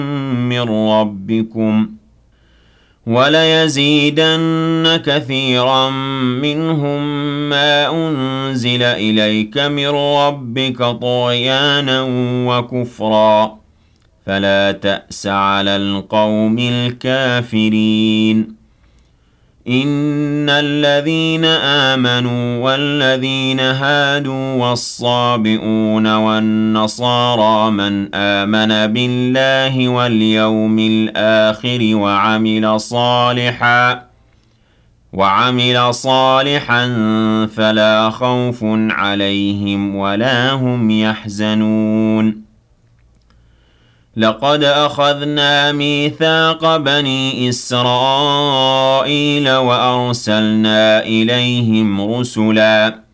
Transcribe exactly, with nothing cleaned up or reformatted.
من ربكم وليزيدن كثيرا منهم ما أنزل إليك من ربك طغيانا وكفرا فلا تأس على القوم الكافرين إن الذين آمنوا والذين هادوا والصابئون والنصارى من آمن بالله واليوم الآخر وعمل صالحا وعمل صالحا فلا خوف عليهم ولا هم يحزنون لقد أخذنا ميثاق بني إسرائيل وأرسلنا إليهم رسلاً